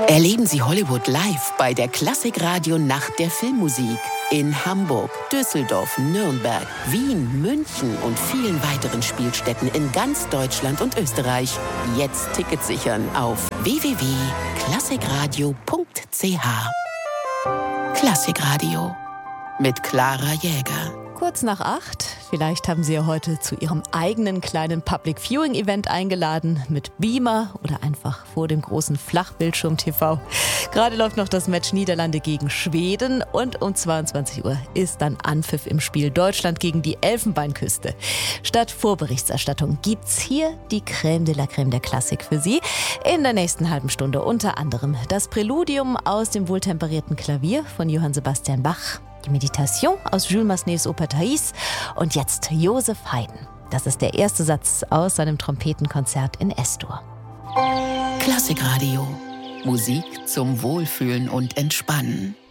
Erleben Sie Hollywood live bei der Klassikradio Nacht der Filmmusik in Hamburg, Düsseldorf, Nürnberg, Wien, München und vielen weiteren Spielstätten in ganz Deutschland und Österreich. Jetzt Tickets sichern auf www.klassikradio.ch. Klassikradio mit Clara Jäger. Kurz nach 8. Vielleicht haben Sie ja heute zu Ihrem eigenen kleinen Public Viewing Event eingeladen, mit Beamer oder einfach vor dem großen Flachbildschirm-TV. Gerade läuft noch das Match Niederlande gegen Schweden und um 22 Uhr ist dann Anpfiff im Spiel Deutschland gegen die Elfenbeinküste. Statt Vorberichterstattung gibt's hier die Crème de la Crème der Klassik für Sie. In der nächsten halben Stunde unter anderem das Präludium aus dem wohltemperierten Klavier von Johann Sebastian Bach, die Meditation aus Jules Massenets Oper Thais und jetzt Joseph Haydn. Das ist der erste Satz aus seinem Trompetenkonzert in S-Dur. Klassikradio. Musik zum Wohlfühlen und Entspannen.